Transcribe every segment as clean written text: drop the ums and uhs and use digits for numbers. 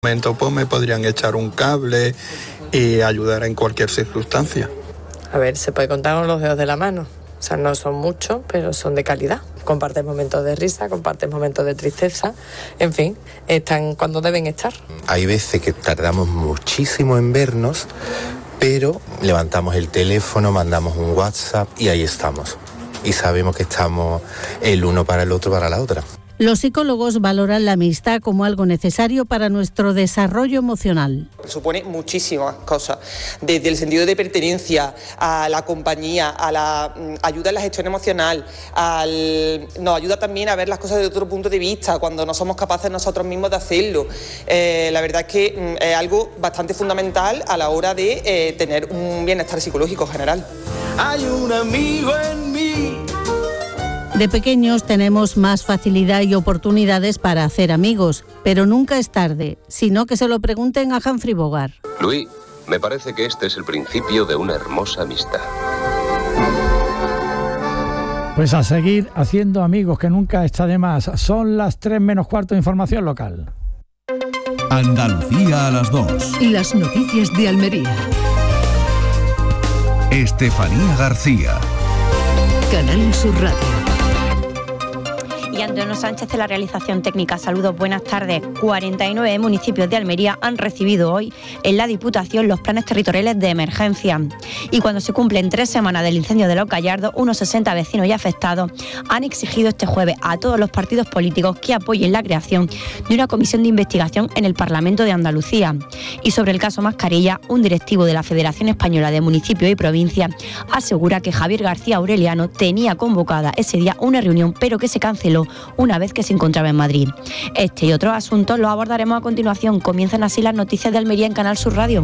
momento pues me podrían echar un cable y ayudar en cualquier circunstancia. A ver, se puede contar con los dedos de la mano. O sea, no son muchos, pero son de calidad. Comparten momentos de risa, comparten momentos de tristeza. En fin, están cuando deben estar. Hay veces que tardamos muchísimo en vernos, pero levantamos el teléfono, mandamos un WhatsApp y ahí estamos. Y sabemos que estamos el uno para el otro, para la otra. Los psicólogos valoran la amistad como algo necesario para nuestro desarrollo emocional. Supone muchísimas cosas, desde el sentido de pertenencia, a la compañía, a la ayuda en la gestión emocional, nos ayuda también a ver las cosas desde otro punto de vista, cuando no somos capaces nosotros mismos de hacerlo. La verdad es que es algo bastante fundamental a la hora de tener un bienestar psicológico general. Hay un amigo en mí. De pequeños tenemos más facilidad y oportunidades para hacer amigos, pero nunca es tarde, sino que se lo pregunten a Humphrey Bogart. Luis, me parece que este es el principio de una hermosa amistad. Pues a seguir haciendo amigos, que nunca está de más. Son las 3:45, información local. Andalucía a las 2. Las noticias de Almería. Estefanía García. Canal Sur Radio. Y Antonio Sánchez de la realización técnica. Saludos, buenas tardes. 49 municipios de Almería han recibido hoy en la Diputación los planes territoriales de emergencia. Y cuando se cumplen 3 semanas del incendio de Los Gallardos, unos 60 vecinos y afectados han exigido este jueves a todos los partidos políticos que apoyen la creación de una comisión de investigación en el Parlamento de Andalucía. Y sobre el caso Mascarilla, un directivo de la Federación Española de Municipios y Provincias asegura que Javier García Aureliano tenía convocada ese día una reunión, pero que se canceló una vez que se encontraba en Madrid. Este y otros asuntos los abordaremos a continuación. Comienzan así las noticias de Almería en Canal Sur Radio.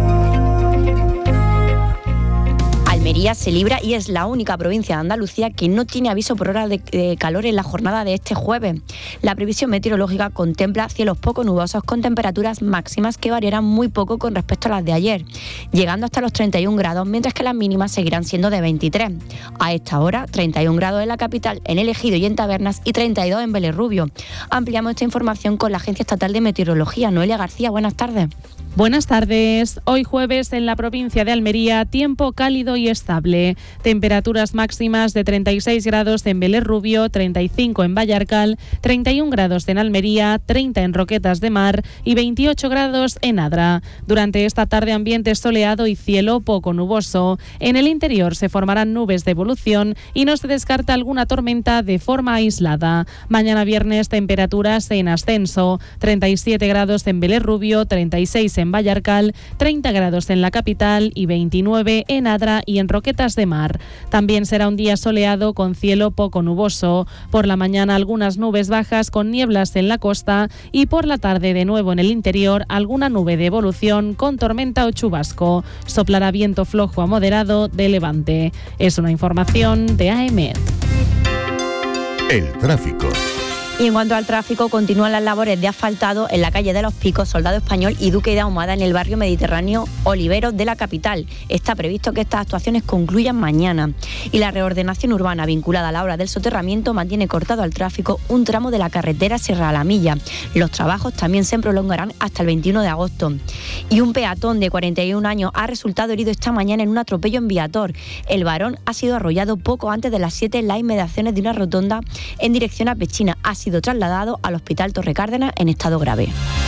Almería se libra y es la única provincia de Andalucía que no tiene aviso por hora de calor en la jornada de este jueves. La previsión meteorológica contempla cielos poco nubosos con temperaturas máximas que variarán muy poco con respecto a las de ayer, llegando hasta los 31 grados, mientras que las mínimas seguirán siendo de 23. A esta hora, 31 grados en la capital, en El Ejido y en Tabernas, y 32 en Vélez Rubio. Ampliamos esta información con la Agencia Estatal de Meteorología. Noelia García, buenas tardes. Buenas tardes. Hoy jueves en la provincia de Almería, tiempo cálido y estable. Temperaturas máximas de 36 grados en Vélez Rubio, 35 en Vallarcal, 31 grados en Almería, 30 en Roquetas de Mar y 28 grados en Adra. Durante esta tarde ambiente soleado y cielo poco nuboso. En el interior se formarán nubes de evolución y no se descarta alguna tormenta de forma aislada. Mañana viernes temperaturas en ascenso, 37 grados en Vélez Rubio, 36 en Vallarcal, 30 grados en la capital y 29 en Adra y en Roquetas de Mar. También será un día soleado con cielo poco nuboso. Por la mañana algunas nubes bajas con nieblas en la costa y por la tarde de nuevo en el interior alguna nube de evolución con tormenta o chubasco. Soplará viento flojo a moderado de levante. Es una información de AEMET. El tráfico. Y en cuanto al tráfico, continúan las labores de asfaltado en la calle de Los Picos, Soldado Español y Duque de Ahumada en el barrio mediterráneo Oliveros de la capital. Está previsto que estas actuaciones concluyan mañana. Y la reordenación urbana vinculada a la obra del soterramiento mantiene cortado al tráfico un tramo de la carretera Sierra La Milla. Los trabajos también se prolongarán hasta el 21 de agosto. Y un peatón de 41 años ha resultado herido esta mañana en un atropello en Viator. El varón ha sido arrollado poco antes de las 7 en las inmediaciones de una rotonda en dirección a Pechina. Ha sido trasladado al Hospital Torre Cárdenas en estado grave.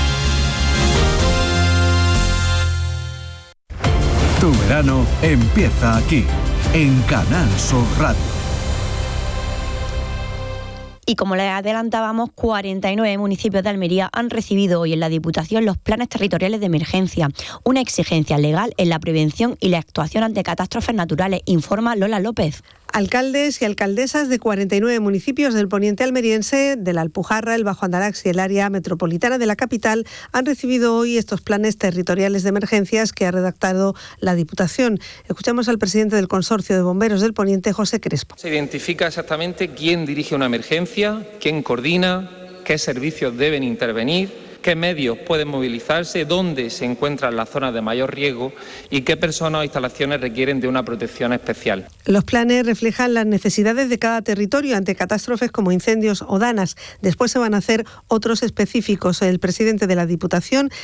Tu verano empieza aquí, en Canal Sur Radio. Y como les adelantábamos, 49 municipios de Almería han recibido hoy en la Diputación los planes territoriales de emergencia, una exigencia legal en la prevención y la actuación ante catástrofes naturales, informa Lola López. Alcaldes y alcaldesas de 49 municipios del poniente almeriense, de la Alpujarra, el Bajo Andarax y el área metropolitana de la capital han recibido hoy estos planes territoriales de emergencias que ha redactado la Diputación. Escuchamos al presidente del Consorcio de Bomberos del Poniente, José Crespo. Se identifica exactamente quién dirige una emergencia, quién coordina, qué servicios deben intervenir, qué medios pueden movilizarse, dónde se encuentran las zonas de mayor riesgo y qué personas o instalaciones requieren de una protección especial. Los planes reflejan las necesidades de cada territorio ante catástrofes como incendios o danas. Después se van a hacer otros específicos. El presidente de la Diputación